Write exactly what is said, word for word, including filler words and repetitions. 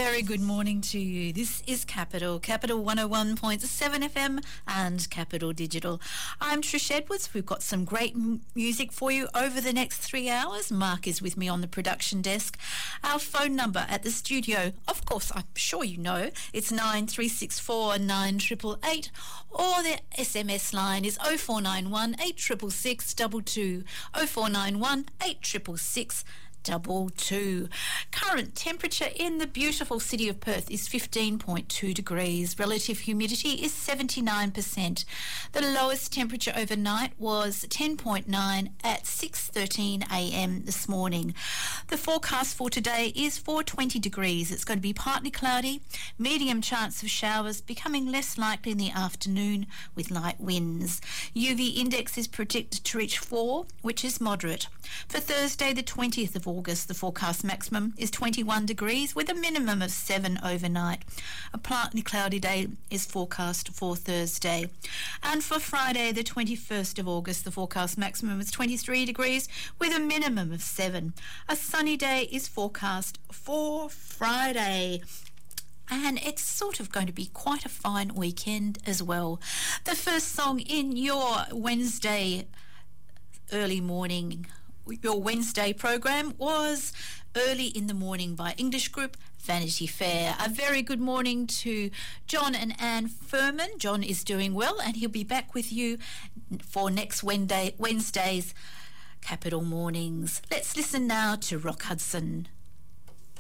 very good morning to you. This is Capital, Capital one oh one point seven F M and Capital Digital. I'm Trish Edwards. We've got some great m- music for you over the next three hours. Mark is with me on the production desk. Our phone number at the studio, of course, I'm sure you know, it's nine three six four nine eight eight eight, or the S M S line is oh four nine one eight six six six two two, oh four nine one eight six six six double two. Current temperature in the beautiful city of Perth is fifteen point two degrees. Relative humidity is seventy-nine percent. The lowest temperature overnight was ten point nine at six thirteen a m this morning. The forecast for today is for twenty degrees. It's going to be partly cloudy, medium chance of showers, becoming less likely in the afternoon with light winds. U V index is predicted to reach four, which is moderate. For Thursday, the twentieth of August, the forecast maximum is twenty-one degrees with a minimum of seven overnight. A partly cloudy day is forecast for Thursday. And for Friday, the twenty-first of August, the forecast maximum is twenty-three degrees with a minimum of seven. A sunny day is forecast for Friday. And it's sort of going to be quite a fine weekend as well. The first song in your Wednesday early morning Your Wednesday program was Early in the Morning by English group Vanity Fair. A very good morning to John and Anne Furman. John is doing well and he'll be back with you for next Wednesday, Wednesday's Capital Mornings. Let's listen now to Rock Hudson.